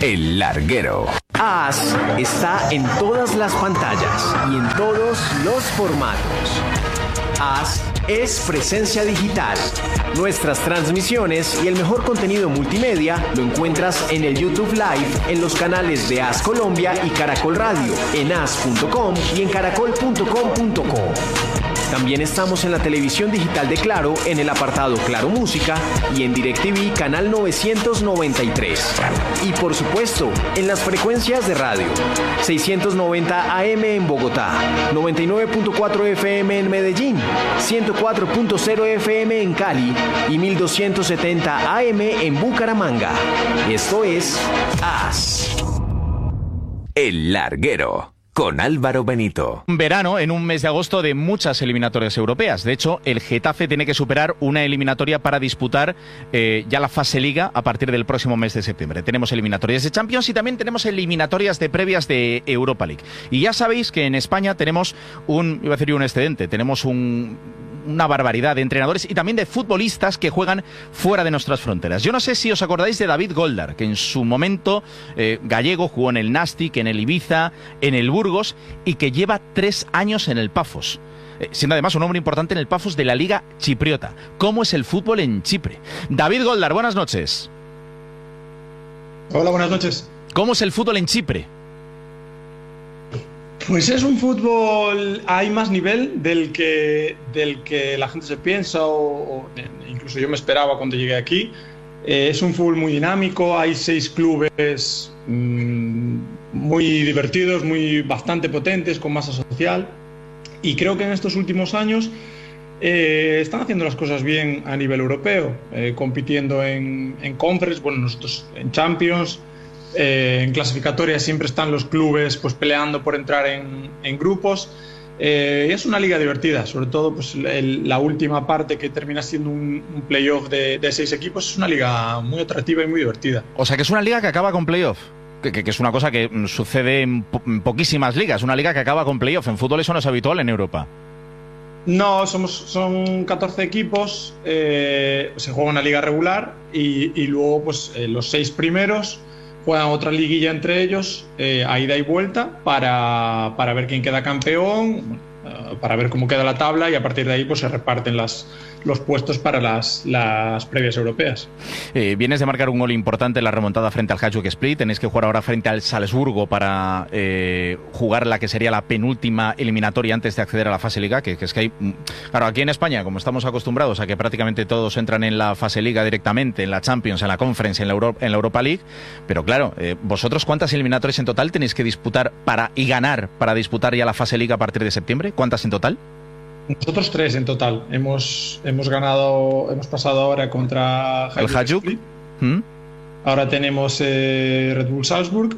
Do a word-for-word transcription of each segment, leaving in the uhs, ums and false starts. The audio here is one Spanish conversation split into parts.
El Larguero. As está en todas las pantallas y en todos los formatos. As es presencia digital. Nuestras transmisiones y el mejor contenido multimedia lo encuentras en el YouTube Live, en los canales de As Colombia y Caracol Radio, en as punto com y en caracol punto com punto co. También estamos en la televisión digital de Claro, en el apartado Claro Música y en DirecTV canal novecientos noventa y tres. Y por supuesto, en las frecuencias de radio, seiscientos noventa A M en Bogotá, noventa y nueve punto cuatro F M en Medellín, ciento cuatro punto cero F M en Cali y mil doscientos setenta A M en Bucaramanga. Esto es As. El Larguero. Con Álvaro Benito. Verano en un mes de agosto de muchas eliminatorias europeas. De hecho, el Getafe tiene que superar una eliminatoria para disputar eh, ya la fase Liga a partir del próximo mes de septiembre. Tenemos eliminatorias de Champions y también tenemos eliminatorias de previas de Europa League. Y ya sabéis que en España tenemos un, iba a decir un excedente, tenemos un... una barbaridad de entrenadores y también de futbolistas que juegan fuera de nuestras fronteras. Yo no sé si os acordáis de David Goldar, que en su momento eh, gallego jugó en el Nástic, en el Ibiza, en el Burgos y que lleva tres años en el Pafos, eh, siendo además un hombre importante en el Pafos de la Liga Chipriota. ¿Cómo es el fútbol en Chipre? David Goldar, buenas noches. Hola, buenas noches. ¿Cómo es el fútbol en Chipre? Pues es un fútbol, hay más nivel del que, del que la gente se piensa o, o incluso yo me esperaba cuando llegué aquí. Eh, es un fútbol muy dinámico, hay seis clubes mmm, muy divertidos, muy bastante potentes, con masa social, y creo que en estos últimos años eh, están haciendo las cosas bien a nivel europeo, eh, compitiendo en, en Conference, bueno, nosotros en Champions. Eh, en clasificatorias siempre están los clubes pues peleando por entrar en, en grupos. Eh, es una liga divertida, sobre todo pues, el, la última parte que termina siendo un, un playoff de, de seis equipos. Es una liga muy atractiva y muy divertida. O sea que es una liga que acaba con playoff, que, que, que es una cosa que sucede en, po en poquísimas ligas, una liga que acaba con playoff. En fútbol eso no es habitual en Europa. No, somos, son catorce equipos, eh, se juega una liga regular y, y luego pues, eh, los seis primeros juegan otra liguilla entre ellos, eh, a ida y vuelta, para, para ver quién queda campeón, uh, para ver cómo queda la tabla, y a partir de ahí pues se reparten las, los puestos para las, las previas europeas. Eh, vienes de marcar un gol importante en la remontada frente al Hajduk Split, tenéis que jugar ahora frente al Salzburgo para eh, jugar la que sería la penúltima eliminatoria antes de acceder a la fase Liga, que, que es que hay... Claro, aquí en España, como estamos acostumbrados a que prácticamente todos entran en la fase Liga directamente, en la Champions, en la Conference, en la, Euro, en la Europa League, pero claro, eh, vosotros ¿cuántas eliminatorias en total tenéis que disputar para y ganar para disputar ya la fase Liga a partir de septiembre? ¿Cuántas en total? Nosotros tres en total. Hemos, hemos ganado, hemos pasado ahora contra el Hajduk. ¿Mm? Ahora tenemos eh, Red Bull Salzburg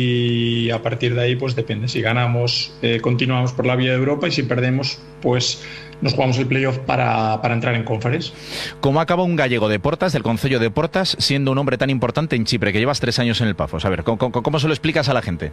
y a partir de ahí pues depende. Si ganamos, eh, continuamos por la vía de Europa, y si perdemos, pues nos jugamos el playoff para, para entrar en Conference. ¿Cómo acaba un gallego de Portas, del concello de Portas, siendo un hombre tan importante en Chipre, que llevas tres años en el Pafos? A ver, ¿cómo, cómo, cómo se lo explicas a la gente?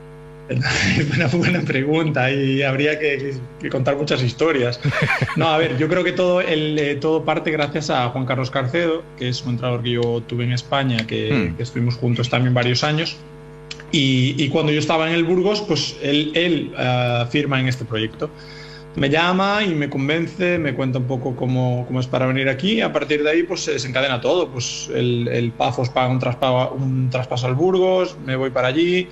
Es una buena pregunta y habría que, que contar muchas historias. No, a ver, yo creo que todo, el, eh, todo parte gracias a Juan Carlos Carcedo, que es un entrenador que yo tuve en España, que, hmm. que estuvimos juntos también varios años. Y, y cuando yo estaba en el Burgos, pues él, él uh, firma en este proyecto. Me llama y me convence, me cuenta un poco cómo, cómo es para venir aquí, y a partir de ahí pues se desencadena todo. Pues el, el Pafos paga un traspaso, un traspaso al Burgos, me voy para allí.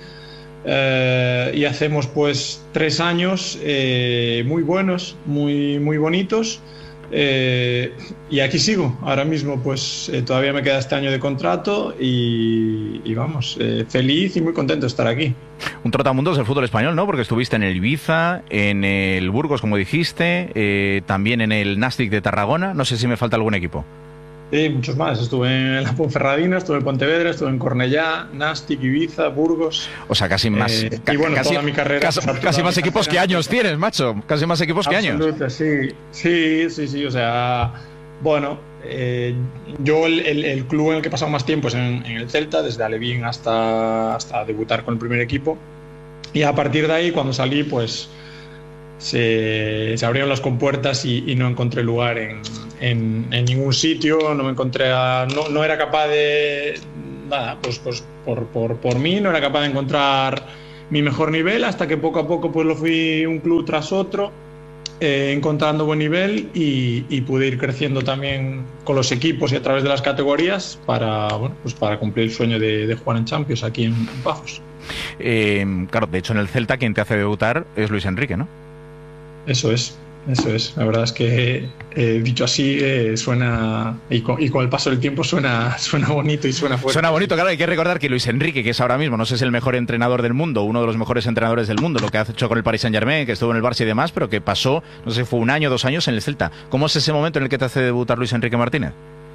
Uh, y hacemos pues tres años eh, muy buenos, muy, muy bonitos, eh, y aquí sigo ahora mismo. Pues eh, todavía me queda este año de contrato y, y vamos, eh, feliz y muy contento de estar aquí. Un trotamundos del fútbol español, ¿no? Porque estuviste en el Ibiza, en el Burgos, como dijiste, eh, también en el Nástic de Tarragona. No sé si me falta algún equipo. Sí, muchos más. Estuve en la Ponferradina, estuve en Pontevedra, estuve en Cornellá, Nástic, Ibiza, Burgos. O sea, casi más. Eh, y bueno, casi, toda mi carrera. Casi, toda casi mi más equipos carrera. que años tienes, macho. Casi más equipos que años. Sí, sí, sí, sí. O sea, bueno, eh, yo el, el, el club en el que he pasado más tiempo es en, en el Celta, desde Alevín hasta, hasta debutar con el primer equipo. Y a partir de ahí, cuando salí, pues se, se abrieron las compuertas y, y no encontré lugar en, en, en ningún sitio. No me encontré a, no, no era capaz de, nada, pues, pues por, por, por mí no era capaz de encontrar mi mejor nivel, hasta que poco a poco pues lo fui un club tras otro, eh, encontrando buen nivel y, y pude ir creciendo también con los equipos y a través de las categorías para, bueno, pues para cumplir el sueño de, de jugar en Champions aquí en, en Pafos. Eh, claro, de hecho en el Celta quien te hace debutar es Luis Enrique, ¿no? Eso es. Eso es, la verdad es que eh, dicho así eh, suena, y con, y con el paso del tiempo suena, suena bonito y suena fuerte. Suena bonito, claro, hay que recordar que Luis Enrique, que es ahora mismo, no sé si es el mejor entrenador del mundo, uno de los mejores entrenadores del mundo, lo que ha hecho con el Paris Saint-Germain, que estuvo en el Barça y demás, pero que pasó, no sé, fue un año, dos años en el Celta. ¿Cómo es ese momento en el que te hace debutar Luis Enrique Martínez?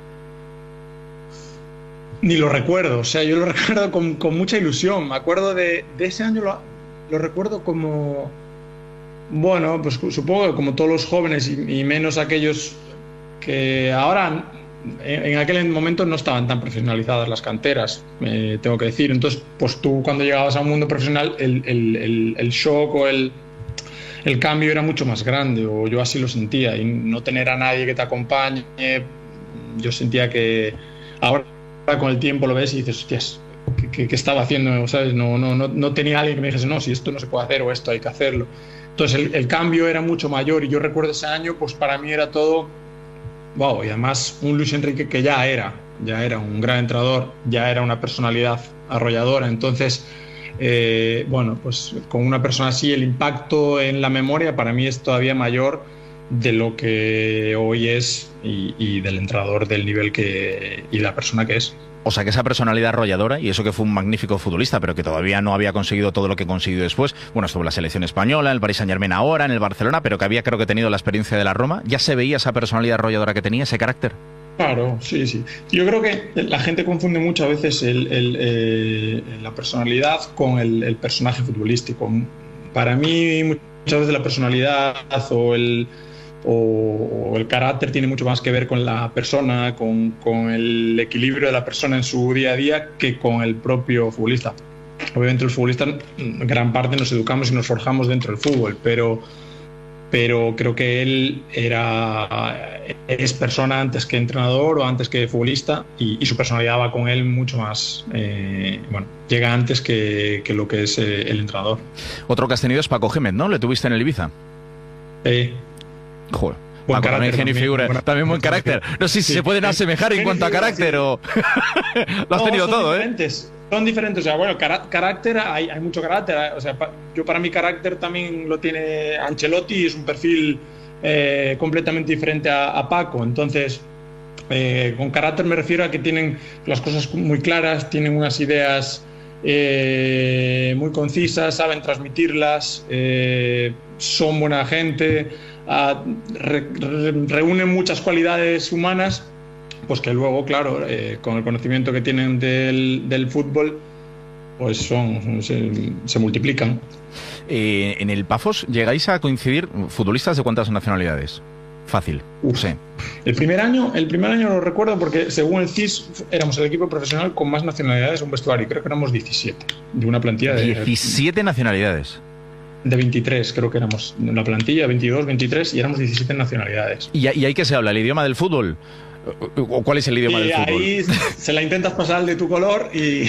Ni lo recuerdo, o sea, yo lo recuerdo con, con mucha ilusión. Me acuerdo de, de ese año, lo, lo recuerdo como... Bueno, pues supongo que como todos los jóvenes y, y menos aquellos que ahora, en, en aquel momento no estaban tan profesionalizadas las canteras, eh, tengo que decir. Entonces, pues tú cuando llegabas a un mundo profesional, el, el, el, el shock o el, el cambio era mucho más grande, o yo así lo sentía, y no tener a nadie que te acompañe, yo sentía que ahora con el tiempo lo ves y dices, hostias, ¿qué, qué, qué estaba haciendo? ¿Sabes? No, no, no, no tenía alguien que me dijese, no, si esto no se puede hacer o esto hay que hacerlo. Entonces el, el cambio era mucho mayor y yo recuerdo ese año, pues para mí era todo, wow, y además un Luis Enrique que ya era, ya era un gran entrenador, ya era una personalidad arrolladora, entonces, eh, bueno, pues con una persona así el impacto en la memoria para mí es todavía mayor de lo que hoy es y, y del entrenador del nivel que y la persona que es. O sea, que esa personalidad arrolladora, y eso que fue un magnífico futbolista, pero que todavía no había conseguido todo lo que consiguió después, bueno, estuvo en la selección española, en el Paris Saint-Germain ahora, en el Barcelona, pero que había creo que tenido la experiencia de la Roma, ¿ya se veía esa personalidad arrolladora que tenía, ese carácter? Claro, sí, sí. Yo creo que la gente confunde mucho a veces el, el, eh, la personalidad con el, el personaje futbolístico. Para mí, muchas veces la personalidad o el... o el carácter tiene mucho más que ver con la persona, con, con el equilibrio de la persona en su día a día que con el propio futbolista. Obviamente los futbolistas en gran parte nos educamos y nos forjamos dentro del fútbol, pero, pero creo que él era, es persona antes que entrenador o antes que futbolista y, y su personalidad va con él mucho más, eh, bueno, llega antes que, que lo que es eh, el entrenador. Otro que has tenido es Paco Gémez, ¿no? ¿Le tuviste en el Ibiza? Eh, Joder. Buen Paco, también genio y figura, buena, también buen carácter. No sé si sí. se pueden asemejar en cuanto a carácter sí. o... Lo has no, tenido son todo, diferentes. ¿eh? Son diferentes, o sea, bueno, car carácter, hay, hay mucho carácter, o sea, pa yo para mi carácter también lo tiene Ancelotti, es un perfil eh, completamente diferente a, a Paco, entonces eh, con carácter me refiero a que tienen las cosas muy claras, tienen unas ideas eh, muy concisas, saben transmitirlas, eh, son buena gente, uh, re, re, reúnen muchas cualidades humanas, pues que luego, claro, eh, con el conocimiento que tienen del, del fútbol, pues son, se, se multiplican. Eh, en el Pafos llegáis a coincidir futbolistas de cuántas nacionalidades. Fácil. Uf. Sí. El primer año, el primer año lo recuerdo porque según el C I S éramos el equipo profesional con más nacionalidades en un vestuario. Creo que éramos diecisiete de una plantilla de diecisiete nacionalidades. De veintitrés, creo que éramos en la plantilla, veintidós, veintitrés y éramos diecisiete nacionalidades. ¿Y, y ahí qué se habla? ¿El idioma del fútbol? ¿O cuál es el idioma y del fútbol? Ahí se la intentas pasar al de tu color y...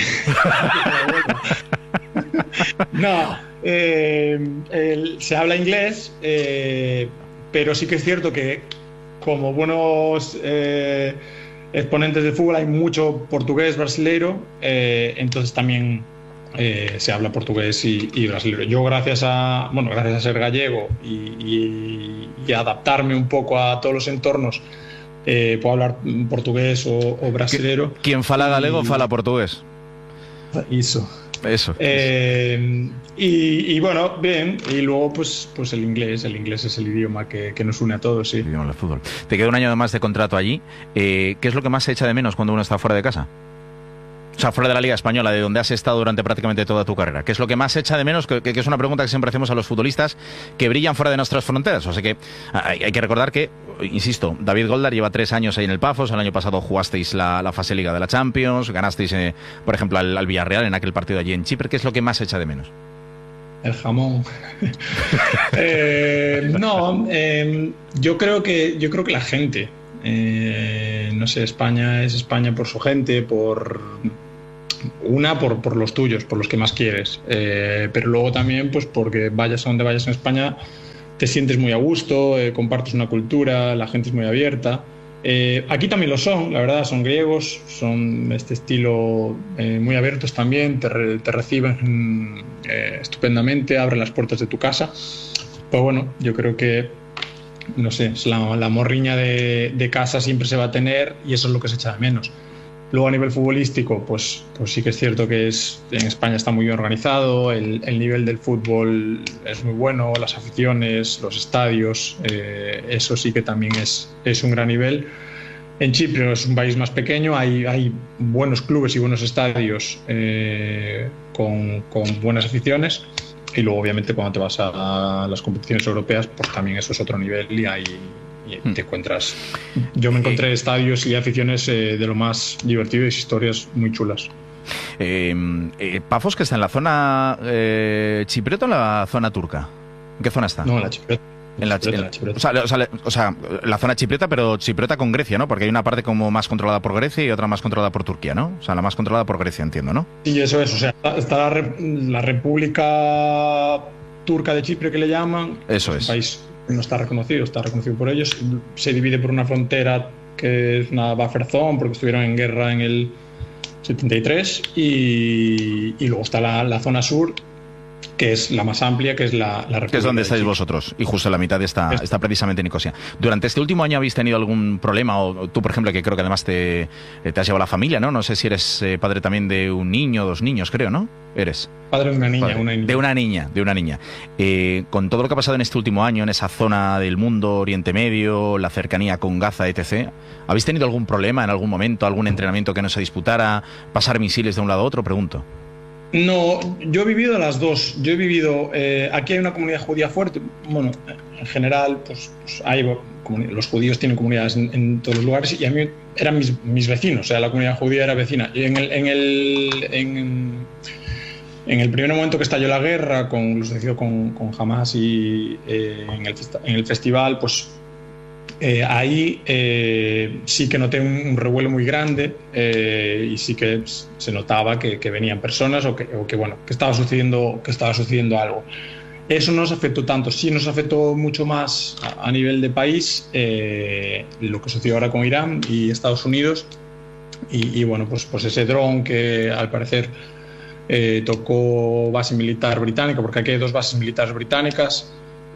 no, eh, el, se habla inglés, eh, pero sí que es cierto que como buenos eh, exponentes del fútbol hay mucho portugués, brasileiro, eh, entonces también eh, se habla portugués y, y brasileiro. Yo gracias a, bueno, gracias a ser gallego y, y, y adaptarme un poco a todos los entornos, Eh, puedo hablar portugués o, o brasileiro. Quien fala galego y... fala portugués. Eso. Eso. Eh, y, y bueno, bien. Y luego, pues, pues el inglés. El inglés es el idioma que, que nos une a todos, sí. El idioma del fútbol. Te queda un año más de contrato allí. Eh, ¿Qué es lo que más se echa de menos cuando uno está fuera de casa? O sea, fuera de la Liga Española, de donde has estado durante prácticamente toda tu carrera. ¿Qué es lo que más echa de menos? Que, que es una pregunta que siempre hacemos a los futbolistas que brillan fuera de nuestras fronteras. O sea que hay, hay que recordar que, insisto, David Goldar lleva tres años ahí en el Pafos. El año pasado jugasteis la, la fase Liga de la Champions. Ganasteis, eh, por ejemplo, al, al Villarreal en aquel partido allí en Chipre. ¿Qué es lo que más echa de menos? El jamón. eh, no, eh, yo creo que yo creo que la gente. Eh, no sé, España es España por su gente, por una por, por los tuyos, por los que más quieres, eh, pero luego también pues porque vayas a donde vayas en España te sientes muy a gusto, eh, compartes una cultura, la gente es muy abierta. Eh, aquí también lo son, la verdad, son griegos, son este estilo eh, muy abiertos también, te, re, te reciben eh, estupendamente, abren las puertas de tu casa. Pues bueno, yo creo que, no sé, la, la morriña de, de casa siempre se va a tener y eso es lo que se echa de menos. Luego a nivel futbolístico, pues, pues sí que es cierto que es, en España está muy bien organizado, el, el nivel del fútbol es muy bueno, las aficiones, los estadios, eh, eso sí que también es, es un gran nivel. En Chipre es un país más pequeño, hay, hay buenos clubes y buenos estadios eh, con, con buenas aficiones, y luego obviamente cuando te vas a las competiciones europeas pues también eso es otro nivel y hay... y te encuentras. Yo me encontré estadios y aficiones eh, de lo más divertido y historias muy chulas. Eh, eh, Pafos, que está en la zona eh, chipriota o en la zona turca? ¿En qué zona está? No, en la chipriota. En la, en la, o, sea, o, sea, o sea, la zona chipriota, pero chipriota con Grecia, ¿no? Porque hay una parte como más controlada por Grecia y otra más controlada por Turquía, ¿no? O sea, la más controlada por Grecia, entiendo, ¿no? Sí, eso es. O sea, está la, la República Turca de Chipre, que le llaman. Eso es. Un país no está reconocido, está reconocido por ellos. Se divide por una frontera que es una buffer zone, porque estuvieron en guerra en el setenta y tres, y, y luego está la, la zona sur, que es la más amplia, que es la, la República. Que es donde estáis vosotros, y justo en la mitad está, está precisamente Nicosia. ¿Durante este último año habéis tenido algún problema? O tú, por ejemplo, que creo que además te, te has llevado a la familia, ¿no? No sé si eres eh, padre también de un niño, dos niños, creo, ¿no? Eres. Padre de una niña, padre, una niña. De una niña, de una niña. Eh, con todo lo que ha pasado en este último año, en esa zona del mundo, Oriente Medio, la cercanía con Gaza, etcétera, ¿habéis tenido algún problema en algún momento, algún entrenamiento que no se disputara, pasar misiles de un lado a otro? Pregunto. No, yo he vivido las dos. Yo he vivido, eh, aquí hay una comunidad judía fuerte. Bueno, en general, pues, pues hay, los judíos tienen comunidades en, en todos los lugares, y a mí eran mis, mis vecinos, o sea, la comunidad judía era vecina. Y en el, en el, en, en el primer momento que estalló la guerra, con lo sucedido con, con Hamas y eh, en, el, en el festival, pues Eh, ahí eh, sí que noté un, un revuelo muy grande, eh, y sí que se notaba que, que venían personas o que, o que bueno, que estaba sucediendo, que estaba sucediendo algo. Eso no nos afectó tanto, sí nos afectó mucho más a, a nivel de país, eh, lo que sucedió ahora con Irán y Estados Unidos, y, y bueno, pues, pues ese dron que al parecer eh, tocó base militar británica, porque aquí hay dos bases militares británicas.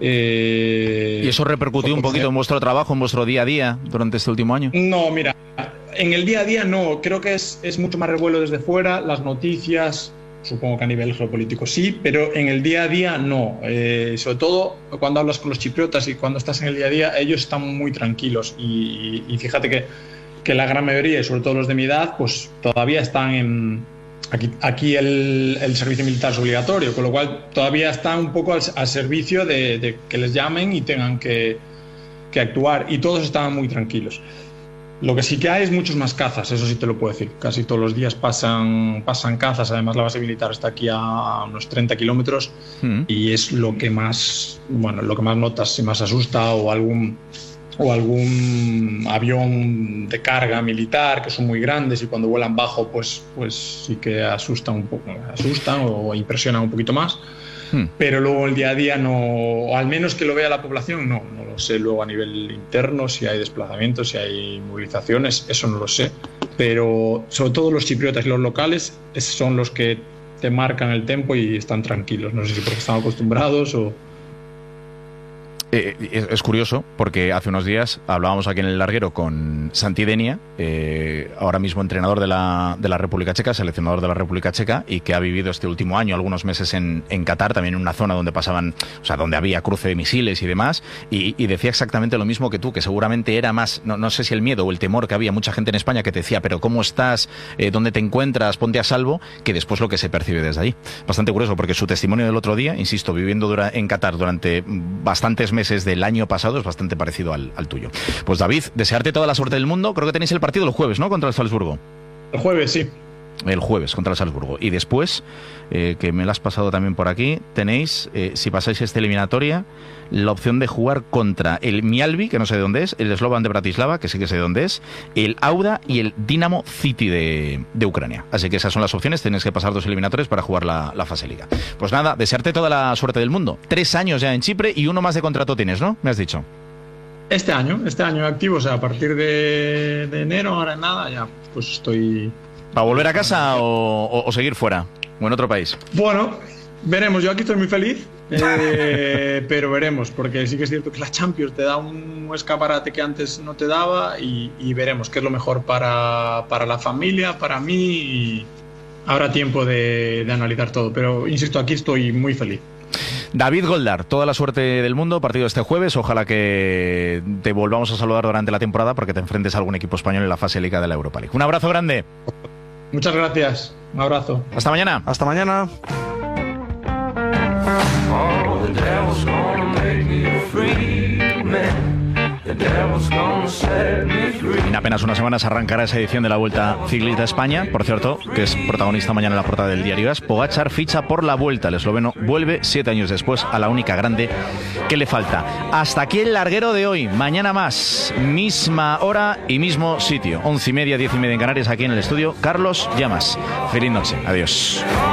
Eh, ¿Y eso repercutió un poquito en vuestro trabajo, en vuestro día a día durante este último año? No, mira, en el día a día no, creo que es, es mucho más revuelo desde fuera, las noticias, supongo que a nivel geopolítico sí, pero en el día a día no, eh, sobre todo cuando hablas con los chipriotas y cuando estás en el día a día, ellos están muy tranquilos, y, y fíjate que, que la gran mayoría, y sobre todo los de mi edad, pues todavía están en... Aquí, aquí el, el servicio militar es obligatorio, con lo cual todavía están un poco al, al servicio de, de que les llamen y tengan que, que actuar, y todos estaban muy tranquilos. Lo que sí que hay es muchos más cazas, eso sí te lo puedo decir. Casi todos los días pasan, pasan cazas, además la base militar está aquí a unos treinta kilómetros, mm. y es lo que más, bueno, lo que más notas y más asusta, o algún... o algún avión de carga militar, que son muy grandes y cuando vuelan bajo pues, pues sí que asustan un poco, asustan o impresionan un poquito más, hmm. pero luego el día a día no, o al menos que lo vea la población, no, no lo sé luego a nivel interno, si hay desplazamientos, si hay movilizaciones, eso no lo sé, pero sobre todo los chipriotas y los locales son los que te marcan el tempo y están tranquilos, no sé si porque están acostumbrados o... Eh, es, es curioso porque hace unos días hablábamos aquí en el larguero con Santi Denia, eh, ahora mismo entrenador de la, de la República Checa, seleccionador de la República Checa, y que ha vivido este último año algunos meses en, en Qatar, también en una zona donde pasaban, o sea, donde había cruce de misiles y demás, y, y decía exactamente lo mismo que tú, que seguramente era más, no, no sé si el miedo o el temor, que había mucha gente en España que te decía, pero ¿cómo estás? Eh, ¿Dónde te encuentras? Ponte a salvo, que después lo que se percibe desde allí. Bastante curioso porque su testimonio del otro día, insisto, viviendo dura, en Qatar durante bastantes meses meses del año pasado es bastante parecido al, al tuyo. Pues David, desearte toda la suerte del mundo. Creo que tenéis el partido el jueves, ¿no? Contra el Salzburgo. El jueves, sí. el jueves contra el Salzburgo. Y después, eh, que me lo has pasado también por aquí, tenéis, eh, si pasáis esta eliminatoria, la opción de jugar contra el Mialbi, que no sé de dónde es, el Slovan de Bratislava, que sí que sé de dónde es, el Auda y el Dinamo City de, de Ucrania. Así que esas son las opciones, tenéis que pasar dos eliminatorios para jugar la, la fase Liga. Pues nada, desearte toda la suerte del mundo. Tres años ya en Chipre y uno más de contrato tienes, ¿no? Me has dicho. Este año, este año activo, o sea, a partir de, de enero, ahora en nada, ya pues estoy... ¿Para volver a casa o, o, o seguir fuera? ¿O en otro país? Bueno, veremos. Yo aquí estoy muy feliz, eh, pero veremos, porque sí que es cierto que la Champions te da un escaparate que antes no te daba y, y veremos qué es lo mejor para, para la familia, para mí, y habrá tiempo de, de analizar todo. Pero, insisto, aquí estoy muy feliz. David Goldar, toda la suerte del mundo, partido este jueves, ojalá que te volvamos a saludar durante la temporada porque te enfrentes a algún equipo español en la fase Liga de la Europa League. Un abrazo grande. Muchas gracias, un abrazo. Hasta mañana. Hasta mañana. En apenas unas semanas arrancará esa edición de la Vuelta Ciclista a España, por cierto, que es protagonista mañana en la portada del diario AS. Pogačar ficha por la Vuelta, el esloveno vuelve siete años después a la única grande que le falta. Hasta aquí el larguero de hoy, mañana más, misma hora y mismo sitio, once y media, diez y media en Canarias, aquí en el estudio Carlos Llamas. Feliz noche, adiós.